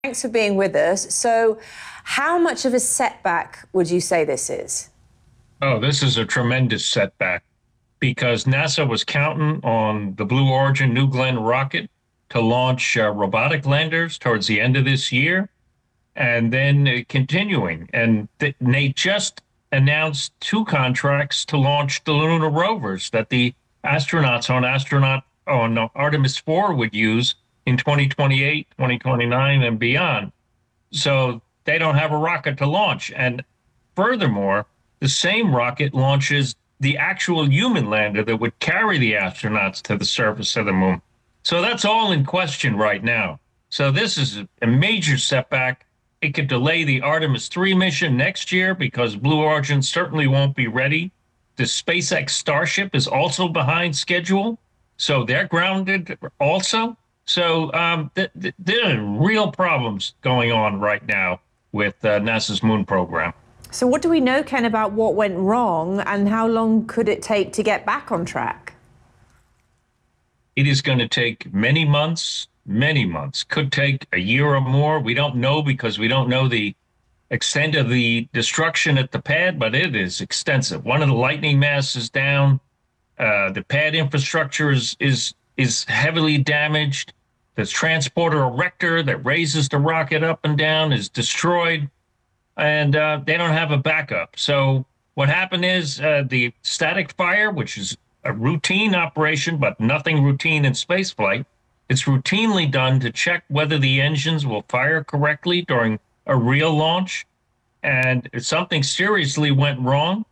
Thanks for being with us. So how much of a setback would you say this is? Oh, this is a tremendous setback because NASA was counting on the Blue Origin New Glenn rocket to launch robotic landers towards the end of this year and then continuing. And they just announced two contracts to launch the lunar rovers that the astronauts on Artemis 4 would use in 2028, 2029, and beyond. So they don't have a rocket to launch. And furthermore, the same rocket launches the actual human lander that would carry the astronauts to the surface of the moon. So that's all in question right now. So this is a major setback. It could delay the Artemis 3 mission next year because Blue Origin certainly won't be ready. The SpaceX Starship is also behind schedule, so they're grounded also. So there are real problems going on right now with NASA's moon program. So what do we know, Ken, about what went wrong and how long could it take to get back on track? It is going to take many months, could take a year or more. We don't know because we don't know the extent of the destruction at the pad, but it is extensive. One of the lightning masts is down. The pad infrastructure is heavily damaged. The transporter erector that raises the rocket up and down is destroyed, and they don't have a backup. So what happened is the static fire, which is a routine operation, but nothing routine in spaceflight, it's routinely done to check whether the engines will fire correctly during a real launch. And something seriously went wrong,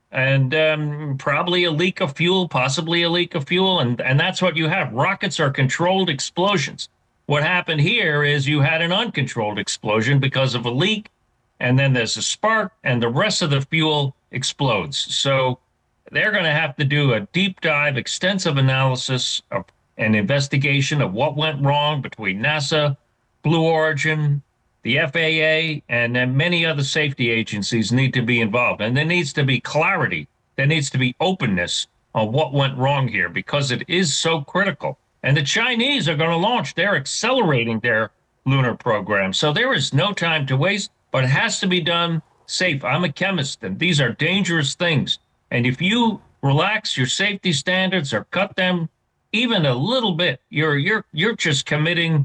and probably a leak of fuel, possibly a leak of fuel. And that's what you have. Rockets are controlled explosions. What happened here is you had an uncontrolled explosion because of a leak, and then there's a spark, and the rest of the fuel explodes. So they're going to have to do a deep dive, extensive analysis of an investigation of what went wrong between NASA, Blue Origin, the FAA, and then many other safety agencies need to be involved. And there needs to be clarity. There needs to be openness on what went wrong here because it is so critical. And the Chinese are going to launch. They're accelerating their lunar program. So there is no time to waste, but it has to be done safe. I'm a chemist, and these are dangerous things. And if you relax your safety standards or cut them even a little bit, you're just committing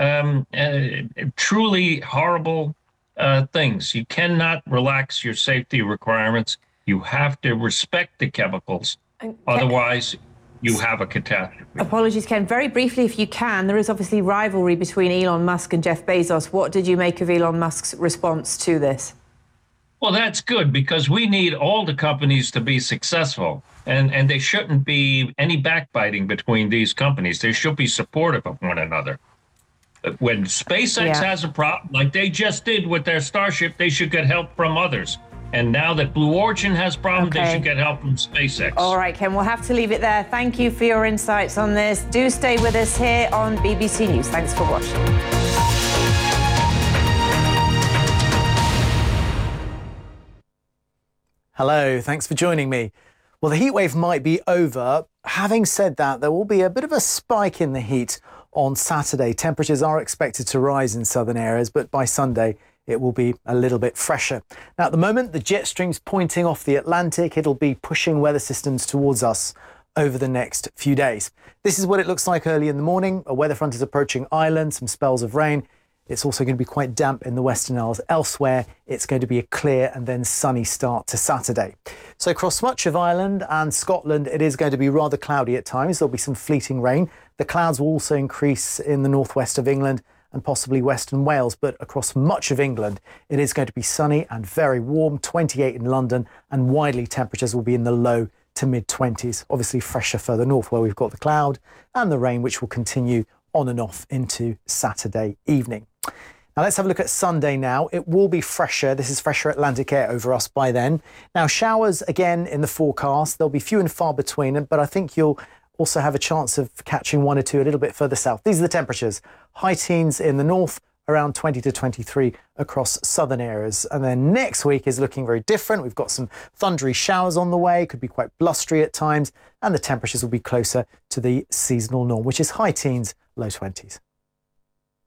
truly horrible things. You cannot relax your safety requirements. You have to respect the chemicals. Otherwise, you have a catastrophe. Apologies, Ken. Very briefly, if you can, there is obviously rivalry between Elon Musk and Jeff Bezos. What did you make of Elon Musk's response to this? Well, that's good because we need all the companies to be successful, and there shouldn't be any backbiting between these companies. They should be supportive of one another. When SpaceX has a problem, like they just did with their Starship, they should get help from others. And now that Blue Origin has problems, they should get help from SpaceX. All right, Ken, we'll have to leave it there. Thank you for your insights on this. Do stay with us here on BBC News. Thanks for watching. Hello, thanks for joining me. Well, the heatwave might be over. Having said that, there will be a bit of a spike in the heat on Saturday. Temperatures are expected to rise in southern areas, but by Sunday it will be a little bit fresher. Now, at the moment, the jet stream's pointing off the Atlantic. It'll be pushing weather systems towards us over the next few days. This is what it looks like early in the morning. A weather front is approaching Ireland, some spells of rain. It's also going to be quite damp in the Western Isles. Elsewhere, it's going to be a clear and then sunny start to Saturday. So across much of Ireland and Scotland, it is going to be rather cloudy at times. There'll be some fleeting rain. The clouds will also increase in the northwest of England and possibly Western Wales. But across much of England, it is going to be sunny and very warm, 28 in London, and widely temperatures will be in the low to mid-20s. Obviously fresher further north where we've got the cloud and the rain, which will continue on and off into Saturday evening. Now let's have a look at Sunday now. It will be fresher. This is fresher Atlantic air over us by then. Now showers again in the forecast. They'll be few and far between, but I think you'll also have a chance of catching one or two a little bit further south. These are the temperatures. High teens in the north, around 20 to 23 across southern areas. And then next week is looking very different. We've got some thundery showers on the way, could be quite blustery at times, and the temperatures will be closer to the seasonal norm, which is high teens, low 20s.